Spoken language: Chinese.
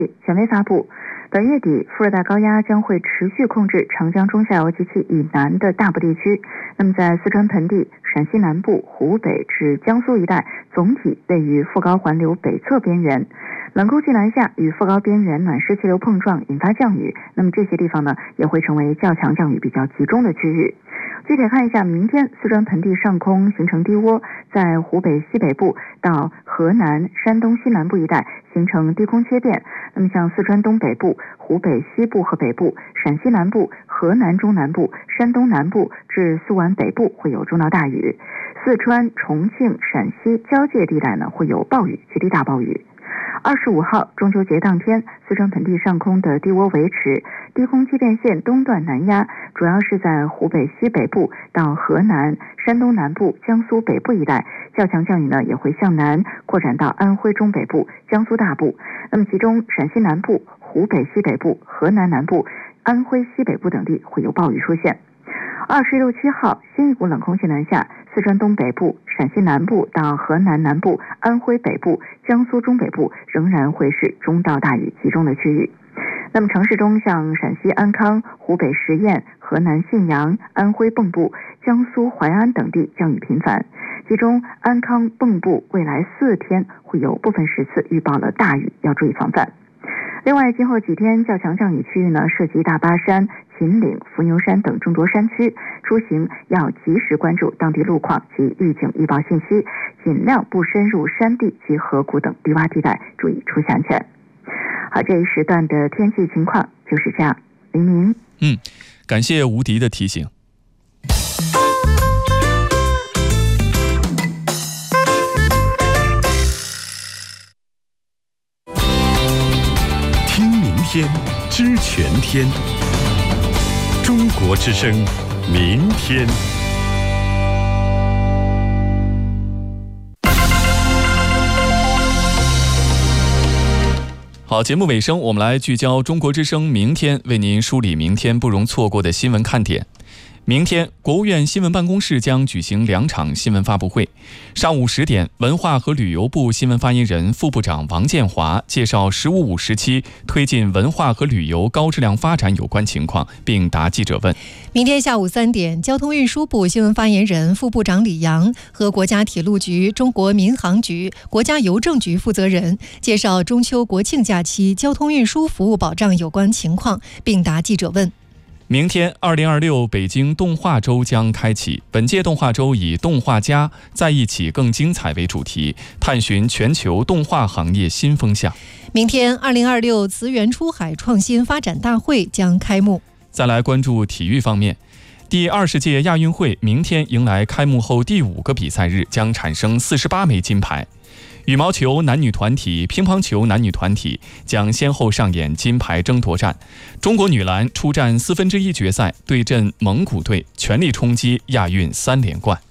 权威发布，本月底副热带高压将会持续控制长江中下游及其以南的大部地区。那么在四川盆地、陕西南部、湖北至江苏一带，总体位于副高环流北侧边缘。冷空气南下，与副高边缘暖湿气流碰撞，引发降雨。那么这些地方呢，也会成为较强降雨比较集中的区域。具体看一下，明天四川盆地上空形成低涡，在湖北西北部到河南、山东西南部一带形成低空切变。那么像四川东北部、湖北西部和北部、陕西南部、河南中南部、山东南部至苏皖北部会有中到大雨。四川、重庆、陕西交界地带呢会有暴雨，局地大暴雨。25号中秋节当天，四川盆地上空的低涡维持，低空切变线东段南压，主要是在湖北西北部到河南、山东南部、江苏北部一带，较强降雨呢也会向南扩展到安徽中北部、江苏大部。那么其中陕西南部、湖北西北部、河南南部、安徽西北部等地会有暴雨出现。26、7号，新一股冷空气南下，四川东北部、陕西南部到河南南部、安徽北部、江苏中北部仍然会是中到大雨集中的区域。那么城市中，像陕西安康、湖北十堰、河南信阳、安徽蚌埠、江苏淮安等地降雨频繁，其中安康、蚌埠未来4天会有部分时次预报了大雨，要注意防范。另外，今后几天较强降雨区域呢，涉及大巴山、秦岭、伏牛山等众多山区，出行要及时关注当地路况及预警预报信息，尽量不深入山地及河谷等低洼地带，注意出行安全。好，这一时段的天气情况就是这样。黎明， 感谢吴迪的提醒。 天知全天，中国之声，明天。 好，节目尾声，我们来聚焦中国之声明天，为您梳理明天不容错过的新闻看点。明天，国务院新闻办公室将举行2场新闻发布会。上午10点，文化和旅游部新闻发言人、副部长王建华介绍“十五五”时期推进文化和旅游高质量发展有关情况，并答记者问。 明天下午3点，交通运输部新闻发言人、副部长李阳和国家铁路局、中国民航局、国家邮政局负责人介绍中秋国庆假期交通运输服务保障有关情况，并答记者问。 明天2026北京动画周将开启，本届动画周以动画家在一起更精彩为主题，探寻全球动画行业新风向。 明天2026慈源出海创新发展大会将开幕。 再来关注体育方面，第20届亚运会明天迎来开幕后第5个比赛日，将产生48枚金牌。羽毛球男女团体、乒乓球男女团体将先后上演金牌争夺战。中国女篮出战1/4决赛，对阵蒙古队，全力冲击亚运3连冠。